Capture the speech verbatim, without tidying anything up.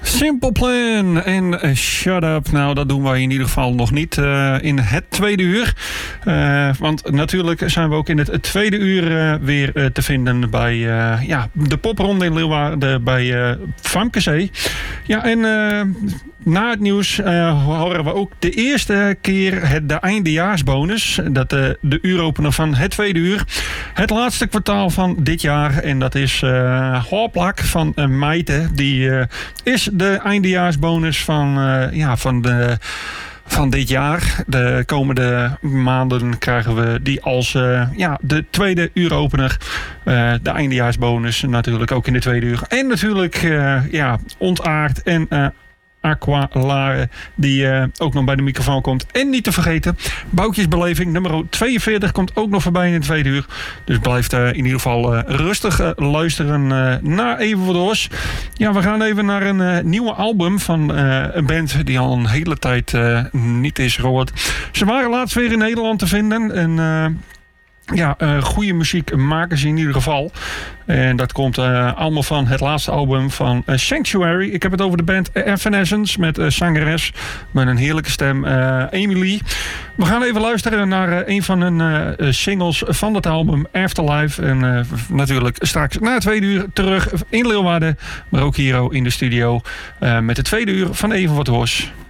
Simple Plan en uh, Shut Up. Nou, dat doen wij in ieder geval nog niet uh, in het tweede uur. Uh, want natuurlijk zijn we ook in het tweede uur uh, weer uh, te vinden bij uh, ja, de popronde in Leeuwarden bij uh, Famkezee. Ja, en uh, na het nieuws uh, horen we ook de eerste keer het, de eindejaarsbonus. Dat uh, de uuropener van het tweede uur. Het laatste kwartaal van dit jaar. En dat is uh, Hooplak van uh, Meijten. Die uh, is de eindejaarsbonus van, uh, ja, van, de, van dit jaar. De komende maanden krijgen we die als uh, ja, de tweede uuropener. Uh, de eindejaarsbonus natuurlijk ook in de tweede uur. En natuurlijk uh, ja, Ontaard en uh, Aqualare, die uh, ook nog bij de microfoon komt. En niet te vergeten, Boutjesbeleving nummer tweeënveertig komt ook nog voorbij in het tweede uur. Dus blijf uh, in ieder geval uh, rustig uh, luisteren uh, naar Even wat Os. Ja, we gaan even naar een uh, nieuwe album van uh, een band die al een hele tijd uh, niet is gehoord. Ze waren laatst weer in Nederland te vinden en uh, ja, uh, goede muziek maken ze in ieder geval. En dat komt uh, allemaal van het laatste album van uh, Sanctuary. Ik heb het over de band Evanescence met uh, zangeres met een heerlijke stem, uh, Emily. We gaan even luisteren naar uh, een van hun uh, singles van dat album, Afterlife. En uh, natuurlijk straks na het tweede uur terug in Leeuwarden, maar ook hier in de studio uh, met het tweede uur van Even wat Hoors.